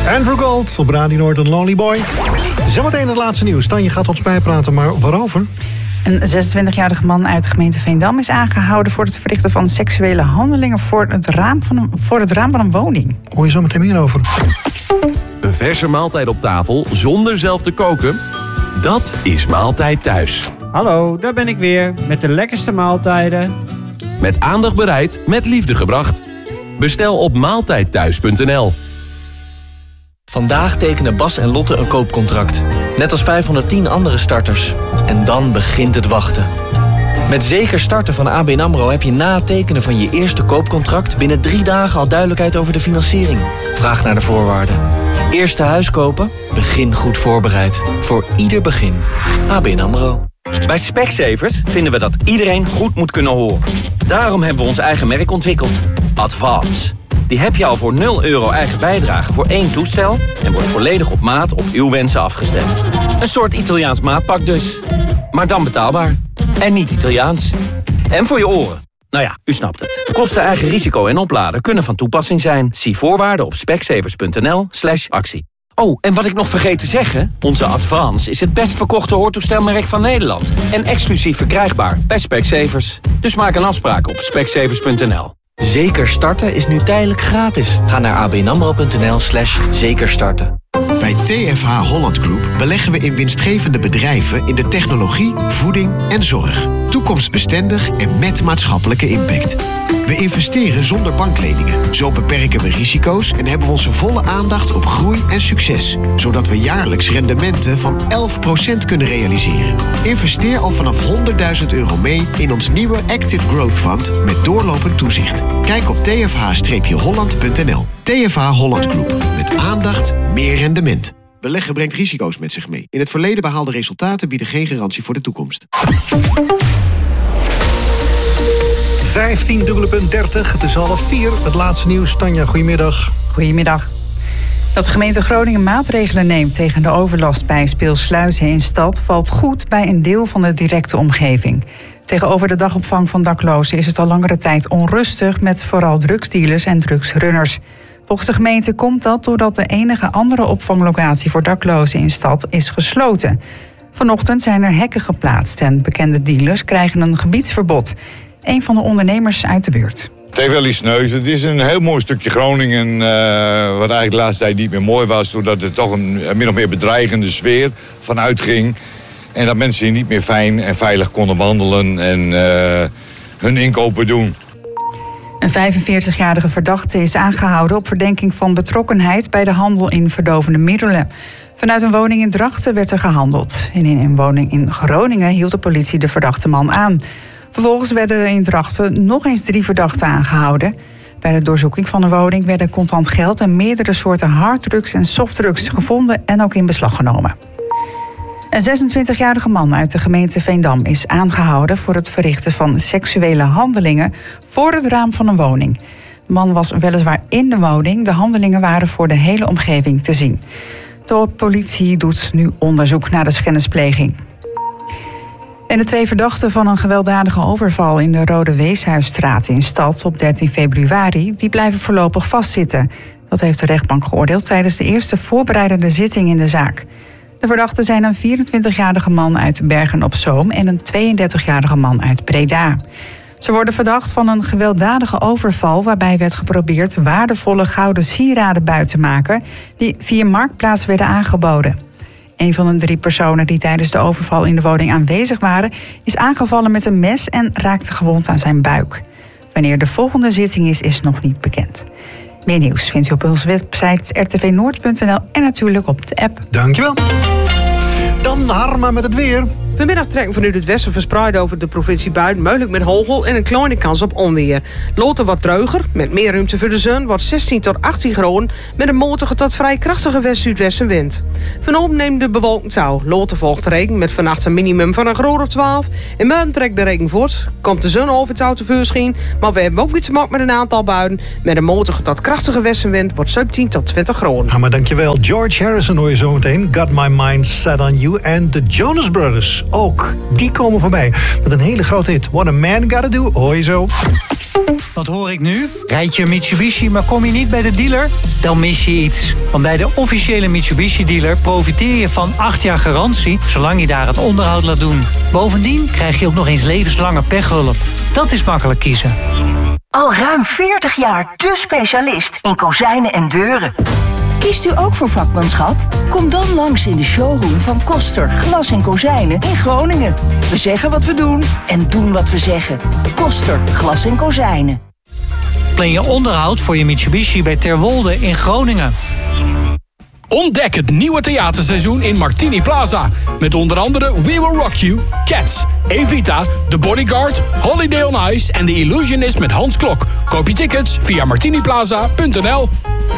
Andrew Gold op Radio Noord en Lonely Boy. Zometeen het laatste nieuws. Tanje gaat ons bijpraten, maar waarover? Een 26-jarige man uit de gemeente Veendam is aangehouden voor het verrichten van seksuele handelingen voor het raam van een woning. Hoor je zo meteen meer over? Een verse maaltijd op tafel zonder zelf te koken? Dat is Maaltijd Thuis. Hallo, daar ben ik weer met de lekkerste maaltijden. Met aandacht bereid, met liefde gebracht. Bestel op maaltijdthuis.nl. Vandaag tekenen Bas en Lotte een koopcontract. Net als 510 andere starters. En dan begint het wachten. Met Zeker Starten van ABN AMRO heb je na het tekenen van je eerste koopcontract binnen 3 dagen al duidelijkheid over de financiering. Vraag naar de voorwaarden. Eerste huis kopen? Begin goed voorbereid. Voor ieder begin. ABN AMRO. Bij Specsavers vinden we dat iedereen goed moet kunnen horen. Daarom hebben we ons eigen merk ontwikkeld. Advance. Die heb je al voor €0 eigen bijdrage voor 1 toestel en wordt volledig op maat op uw wensen afgestemd. Een soort Italiaans maatpak dus. Maar dan betaalbaar. En niet Italiaans. En voor je oren. Nou ja, u snapt het. Kosten, eigen risico en opladen kunnen van toepassing zijn. Zie voorwaarden op specsavers.nl/actie. Oh, en wat ik nog vergeet te zeggen. Onze Advance is het best verkochte hoortoestelmerk van Nederland. En exclusief verkrijgbaar bij Specsavers. Dus maak een afspraak op specsavers.nl. Zeker Starten is nu tijdelijk gratis. Ga naar abnamro.nl/zekerstarten. Bij TFH Holland Group beleggen we in winstgevende bedrijven in de technologie, voeding en zorg. Toekomstbestendig en met maatschappelijke impact. We investeren zonder bankleningen. Zo beperken we risico's en hebben we onze volle aandacht op groei en succes. Zodat we jaarlijks rendementen van 11% kunnen realiseren. Investeer al vanaf €100.000 mee in ons nieuwe Active Growth Fund met doorlopend toezicht. Kijk op tfh-holland.nl. TFH Holland Group. Met aandacht, meer rendement. Beleggen brengt risico's met zich mee. In het verleden behaalde resultaten bieden geen garantie voor de toekomst. 15:30. Het is 3:30. Het laatste nieuws. Tanja, goedemiddag. Goedemiddag. Dat de gemeente Groningen maatregelen neemt tegen de overlast bij Speelsluizen in Stad valt goed bij een deel van de directe omgeving. Tegenover de dagopvang van daklozen is het al langere tijd onrustig met vooral drugsdealers en drugsrunners. Volgens de gemeente komt dat doordat de enige andere opvanglocatie voor daklozen in Stad is gesloten. Vanochtend zijn er hekken geplaatst en bekende dealers krijgen een gebiedsverbod. Een van de ondernemers uit de buurt. Het heeft wel iets neus. Het is een heel mooi stukje Groningen, wat eigenlijk de laatste tijd niet meer mooi was, doordat er toch een min of meer bedreigende sfeer vanuit ging. En dat mensen hier niet meer fijn en veilig konden wandelen en hun inkopen doen. Een 45-jarige verdachte is aangehouden op verdenking van betrokkenheid bij de handel in verdovende middelen. Vanuit een woning in Drachten werd er gehandeld. En in een woning in Groningen hield de politie de verdachte man aan. Vervolgens werden er in Drachten nog eens 3 verdachten aangehouden. Bij de doorzoeking van de woning werden contant geld en meerdere soorten harddrugs en softdrugs gevonden en ook in beslag genomen. Een 26-jarige man uit de gemeente Veendam is aangehouden voor het verrichten van seksuele handelingen voor het raam van een woning. De man was weliswaar in de woning, de handelingen waren voor de hele omgeving te zien. De politie doet nu onderzoek naar de schennispleging. En de 2 verdachten van een gewelddadige overval in de Rode Weeshuisstraat in Stad op 13 februari... die blijven voorlopig vastzitten. Dat heeft de rechtbank geoordeeld tijdens de eerste voorbereidende zitting in de zaak. De verdachten zijn een 24-jarige man uit Bergen-op-Zoom en een 32-jarige man uit Breda. Ze worden verdacht van een gewelddadige overval waarbij werd geprobeerd waardevolle gouden sieraden buiten te maken die via Marktplaats werden aangeboden. Een van de 3 personen die tijdens de overval in de woning aanwezig waren is aangevallen met een mes en raakte gewond aan zijn buik. Wanneer de volgende zitting is nog niet bekend. Meer nieuws vindt u op onze website rtvnoord.nl en natuurlijk op de app. Dankjewel. Dan Harma met het weer. Vanmiddag trekken vanuit het westen verspreid over de provincie buiten, mogelijk met hagel en een kleine kans op onweer. Loten wat dreuger, met meer ruimte voor de zon, wordt 16 tot 18 graden met een matige tot vrij krachtige west-zuidwestenwind. Vanavond neemt de bewolking touw. Loten volgt regen met vannacht een minimum van een graad of 12. In morgen trekt de regen voort, komt de zon over het touw tevoorschijn, maar we hebben ook iets te maken met een aantal buien. Met een matige tot krachtige westenwind wordt 17 tot 20 graden. Ja, maar dankjewel. George Harrison hoor je zometeen. Got My Mind Set On You en de Jonas Brothers. ook. Die komen voorbij met een hele grote hit. What a Man Gotta Do. Hoor je zo. Wat hoor ik nu? Rijd je Mitsubishi, maar kom je niet bij de dealer? Dan mis je iets. Want bij de officiële Mitsubishi-dealer profiteer je van 8 jaar garantie, zolang je daar het onderhoud laat doen. Bovendien krijg je ook nog eens levenslange pechhulp. Dat is makkelijk kiezen. Al ruim 40 jaar de specialist in kozijnen en deuren. Kiest u ook voor vakmanschap? Kom dan langs in de showroom van Koster Glas en Kozijnen in Groningen. We zeggen wat we doen en doen wat we zeggen. Koster Glas en Kozijnen. Plan je onderhoud voor je Mitsubishi bij Terwolde in Groningen. Ontdek het nieuwe theaterseizoen in Martini Plaza. Met onder andere We Will Rock You, Cats, Evita, The Bodyguard, Holiday on Ice en The Illusionist met Hans Klok. Koop je tickets via martiniplaza.nl.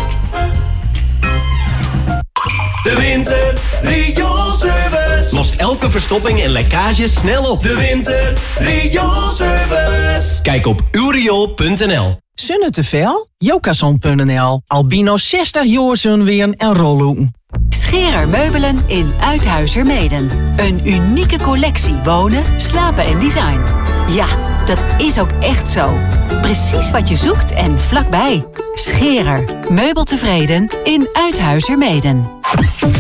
De Winter Rioolservice lost elke verstopping en lekkage snel op. De Winter Rioolservice. Kijk op uwriool.nl. Zonne te veel? Jokason.nl. Albino 60 jaar weer en rollen. Scherer Meubelen in Uithuizermeeden. Een unieke collectie wonen, slapen en design. Ja, dat is ook echt zo. Precies wat je zoekt en vlakbij. Scherer. Meubeltevreden in Uithuizermeeden.